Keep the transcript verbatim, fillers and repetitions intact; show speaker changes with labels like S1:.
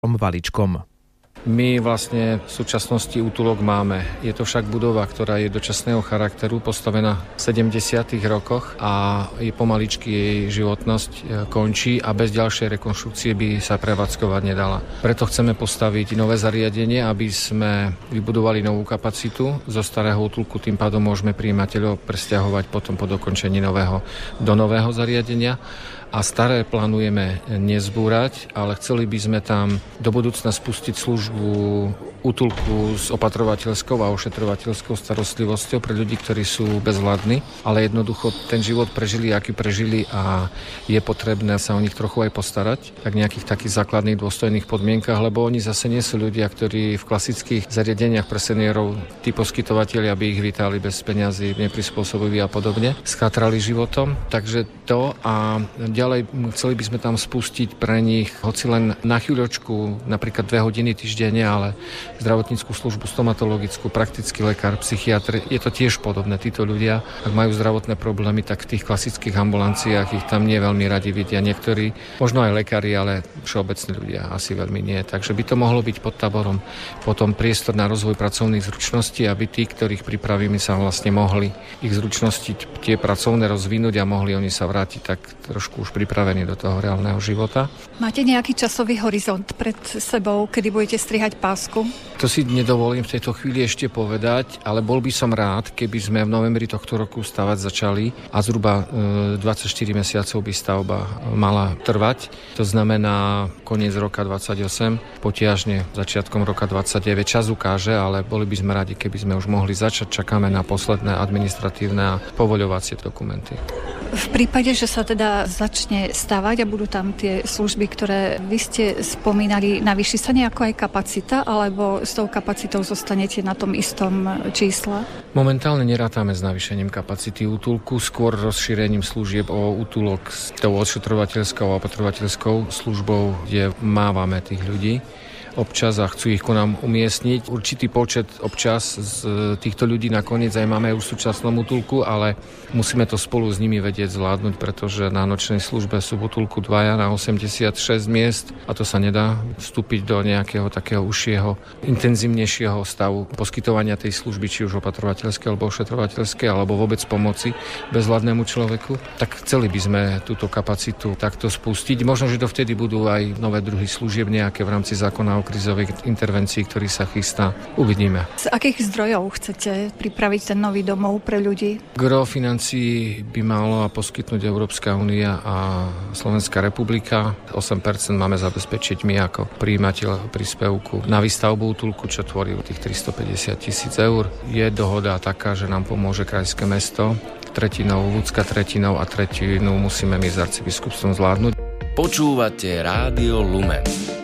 S1: Valičkom.
S2: My vlastne v súčasnosti útulok máme. Je to však budova, ktorá je dočasného charakteru, postavená v sedemdesiatych rokoch a je pomaličky jej životnosť končí a bez ďalšej rekonštrukcie by sa prevádzkovať nedala. Preto chceme postaviť nové zariadenie, aby sme vybudovali novú kapacitu. Zo starého útulku tým pádom môžeme prijímateľov presťahovať potom po dokončení nového do nového zariadenia. A staré plánujeme nezbúrať, ale chceli by sme tam do budúcna spustiť službu útulku s opatrovateľskou a ošetrovateľskou starostlivosťou pre ľudí, ktorí sú bezvládni, ale jednoducho ten život prežili, aký prežili a je potrebné sa o nich trochu aj postarať, tak nejakých takých základných dôstojných podmienkach, lebo oni zase nie sú ľudia, ktorí v klasických zariadeniach pre seniorov, tí poskytovatelia by ich vítali bez peňazí, neprispôsobiví a podobne, schátrali životom, takže to a ďalej chceli by sme tam spustiť pre nich, hoci len na chvíľočku, napríklad dve hodiny týždenne, ale zdravotníckú službu, stomatologickú, praktický lekár, psychiatr. Je to tiež podobné. Títo ľudia, ak majú zdravotné problémy, tak v tých klasických ambulanciách ich tam nie veľmi radi vidia. Niektorí, možno aj lekári, ale všeobecní ľudia asi veľmi nie. Takže by to mohlo byť pod táborom potom priestor na rozvoj pracovných zručností, aby tí, ktorých pripravíme, sa vlastne mohli ich zručnosti tie pracovné rozvinúť a mohli oni sa vrátiť tak trošku už pripravení do toho reálneho života.
S3: Máte nejaký časový horizont pred sebou, kedy budete strihať pásku?
S2: To si nedovolím v tejto chvíli ešte povedať, ale bol by som rád, keby sme v novembri tohto roku stavať začali a zhruba dvadsaťštyri mesiacov by stavba mala trvať. To znamená koniec roka dvadsaťosem, potiažne začiatkom roka dvadsaťdeväť. Čas ukáže, ale boli by sme radi, keby sme už mohli začať. Čakáme na posledné administratívne a povoľovacie dokumenty.
S3: V prípade, že sa teda začne stavať a budú tam tie služby, ktoré vy ste spomínali, navýši sa nejako aj kapacita, alebo s tou kapacitou zostanete na tom istom čísle?
S2: Momentálne nerátame s navýšením kapacity útulku, skôr rozšírením služieb o útulok s tou ošetrovateľskou a opatrovateľskou službou, kde mávame tých ľudí občas a chcú ich ku nám umiestniť. Určitý počet občas z týchto ľudí nakoniec aj máme už v súčasnom útulku, ale musíme to spolu s nimi vedieť zvládnuť, pretože na nočnej službe sú v útulku dvaja na osemdesiatšesť miest a to sa nedá vstúpiť do nejakého takého užšieho, intenzívnejšieho stavu poskytovania tej služby, či už opatrovateľské alebo ošetrovateľské, alebo vôbec pomoci bezvládnemu človeku. Tak chceli by sme túto kapacitu takto spustiť. Možno, že dovtedy budú aj nové druhy služieb nejaké v rámci zákona o krízovej intervencii, ktorý sa chystá. Uvidíme.
S3: Z akých zdrojov chcete pripraviť ten nový domov pre ľudí?
S2: Gro financií by malo poskytnúť Európska únia a Slovenská republika. osem percent máme zabezpečiť my ako prijímateľ príspevku na výstavbu útulku, čo tvorí tých tristopäťdesiat tisíc eur. Je dohoda taká, že nám pomôže krajské mesto tretinou, ľudská tretinou a tretinu musíme my s arcibiskupstvom zvládnuť.
S4: Počúvate Rádio Lumen.